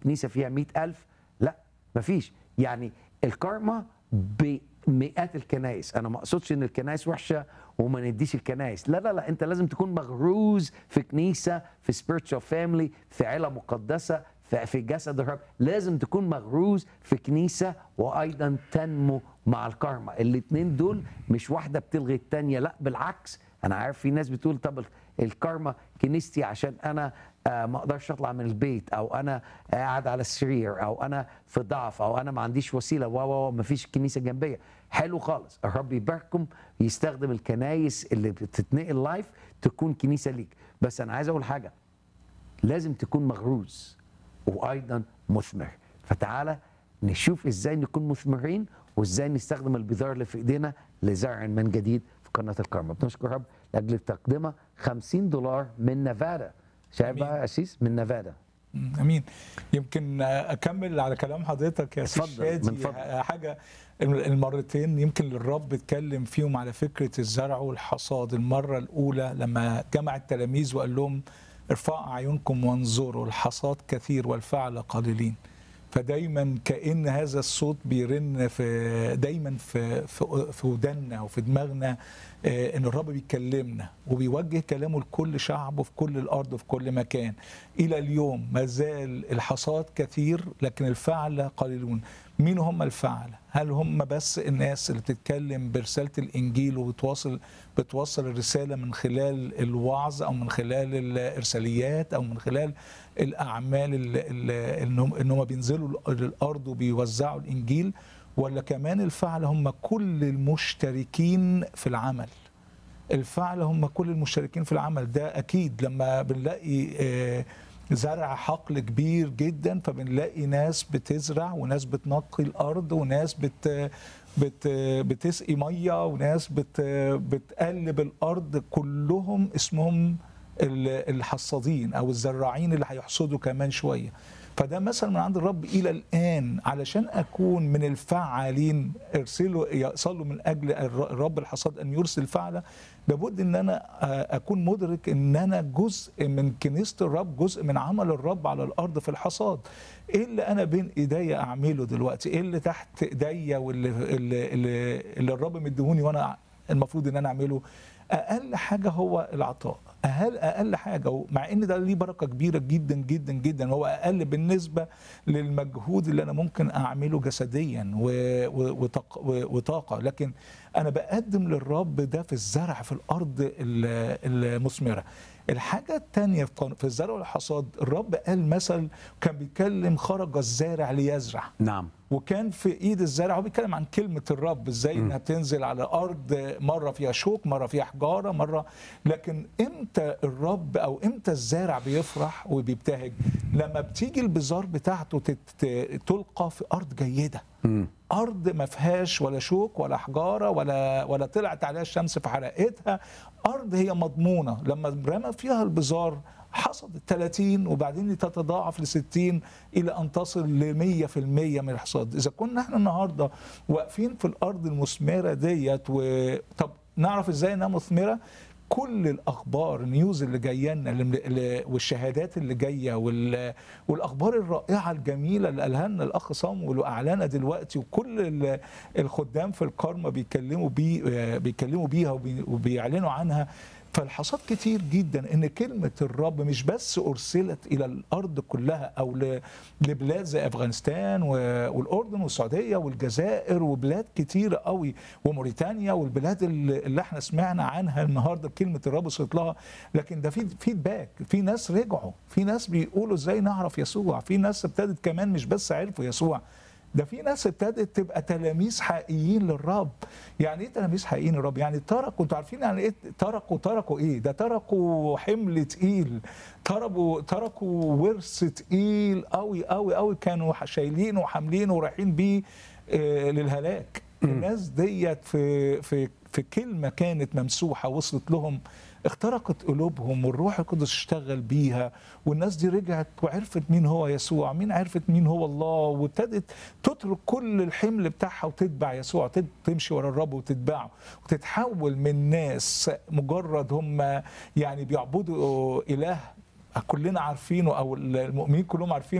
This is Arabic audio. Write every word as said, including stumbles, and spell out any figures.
كنيسة فيها مئة ألف؟ لا مفيش. يعني الكارما بمئات الكنائس. أنا ما أقصدش إن الكنائس وحشة وما نديش الكنائس، لا لا لا، أنت لازم تكون مغروز في كنيسة، في spiritual family، في عيلة مقدسة، في في جسد الرب. لازم تكون مغروز في كنيسة وأيضا تنمو مع الكارما. الاتنين دول مش واحدة بتلغي التانية، لا بالعكس. أنا عارف في ناس بتقول طب الكارما كنيستي عشان أنا آه ما اقدرش اطلع من البيت، او انا قاعد على السرير، او انا في ضعف، او انا ما عنديش وسيله و و ما فيش كنيسه جنبيه. حلو خالص، الرب يبارككم، يستخدم الكنايس اللي بتتنقل لايف تكون كنيسه ليك. بس انا عايز اقول حاجه، لازم تكون مغروز وايضا مثمر. فتعالى نشوف ازاي نكون مثمرين، وازاي نستخدم البذار اللي في ايدينا لزرع من جديد في قناه الكارما. بنشكر الرب لاجل التقدمه خمسين دولار من نيفادا. شايف بقى يا أسيس من نيفادا. امين. يمكن اكمل على كلام حضرتك يا استاذ شادي. حاجه المرتين يمكن الرب اتكلم فيهم على فكره الزرع والحصاد. المره الاولى لما جمع التلاميذ وقال لهم ارفعوا اعينكم وانظروا، الحصاد كثير والفعل قليلين. فدايما كأن هذا الصوت بيرن في دايما في في, في ودنا وفي دماغنا، ان الرب بيكلمنا وبيوجه كلامه لكل شعبه في كل الارض وفي كل مكان. الى اليوم ما زال الحصاد كثير لكن الفعل قليلون. مين هم الفعل؟ هل هم بس الناس اللي بتتكلم برسالة الإنجيل وبتواصل بتوصل الرسالة من خلال الوعظ أو من خلال الإرساليات أو من خلال الأعمال اللي إنهم بينزلوا للأرض وبيوزعوا الإنجيل؟ ولا كمان الفعل هم كل المشتركين في العمل؟ الفعل هم كل المشتركين في العمل. ده أكيد لما بنلاقي آه زرع حقل كبير جدا، فبنلاقي ناس بتزرع وناس بتنقي الارض وناس بت بت بتسقي ميه وناس بت بتقلب الارض. كلهم اسمهم الحصادين او الزراعين اللي هيحصدوا كمان شويه. فده مثلا من عند الرب الى الان. علشان اكون من الفعالين ارسلوا يصلوا من اجل الرب الحصاد ان يرسل فعله. لابد ان انا اكون مدرك ان انا جزء من كنيسه الرب، جزء من عمل الرب على الارض في الحصاد. ايه اللي انا بين ايديا اعمله دلوقتي؟ ايه اللي تحت ايديا واللي اللي, اللي, اللي الرب مديهوني وانا المفروض ان انا اعمله؟ اقل حاجه هو العطاء. اقل اقل حاجه، مع ان ده ليه بركه كبيره جدا جدا جدا، هو اقل بالنسبه للمجهود اللي انا ممكن اعمله جسديا وطاقه، لكن انا بقدم للرب ده في الزرع في الارض المثمره. الحاجة الثانية في الزرع والحصاد، الرب قال مثل كان بيتكلم خرج الزارع ليزرع. نعم. وكان في ايد الزارع، هو بيتكلم عن كلمة الرب ازاي انها بتنزل على ارض، مرة فيها شوك، مرة فيها حجارة، مرة. لكن امتى الرب او امتى الزارع بيفرح وبيبتهج؟ لما بتيجي البذار بتاعته تلقى في ارض جيدة. م. ارض ما فيهاش ولا شوك ولا حجاره ولا ولا طلعت عليها الشمس فحرقتها. ارض هي مضمونه. لما رمى فيها البذار حصد ثلاثين وبعدين تتضاعف ل ستين الى ان تصل ل مية في المية من الحصاد. اذا كنا احنا النهارده واقفين في الارض المثمره ديت، و... طب نعرف ازاي انها مثمره؟ كل الاخبار النيوز اللي جايه لنا والشهادات اللي جايه والاخبار الرائعه الجميله اللي قالها لنا الاخ صامويل واعلنها دلوقتي، وكل الخدام في الكارما بيتكلموا بي بيتكلموا بيها وبيعلنوا عنها. فالحصاد كتير جدا. ان كلمه الرب مش بس ارسلت الى الارض كلها او لبلاد زي افغانستان والاردن والسعوديه والجزائر وبلاد كتيره قوي وموريتانيا والبلاد اللي احنا سمعنا عنها النهارده كلمه الرب وصلت لها، لكن ده في فيدباك. في ناس رجعوا، في ناس بيقولوا ازاي نعرف يسوع، في ناس ابتدت كمان مش بس عرفوا يسوع، ده في ناس ابتدت تبقى تلاميذ حقيقيين للرب. يعني ايه تلاميذ حقيقيين للرب؟ يعني تركوا، انتوا عارفين يعني ايه تركوا؟ تركوا ايه؟ ده تركوا حمل تقيل، تركوا تركوا ورث تقيل قوي قوي قوي كانوا شايلينه وحاملينه ورايحين بيه آه للهلاك. الناس ديت في في في كلمه كانت ممسوحه وصلت لهم، اخترقت قلوبهم والروح القدس اشتغل بيها، والناس دي رجعت وعرفت مين هو يسوع، مين عرفت مين هو الله، وابتدت تترك كل الحمل بتاعها وتتبع يسوع، تمشي ورا الرب وتتبعه وتتحول من ناس مجرد هم يعني بيعبدوا إله كلنا عارفينه او المؤمنين كلهم عارفين